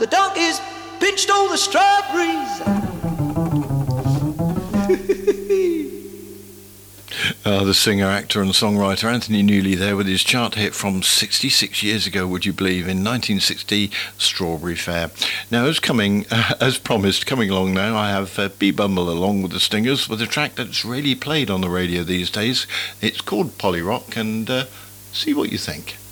The donkeys pinched all the strawberries. The singer, actor and songwriter Anthony Newley there with his chart hit from 66 years ago, would you believe, in 1960, Strawberry Fair. Now, as promised, coming along now, I have B. Bumble along with the Stingers with a track that's really played on the radio these days. It's called Polly Rock, and see what you think.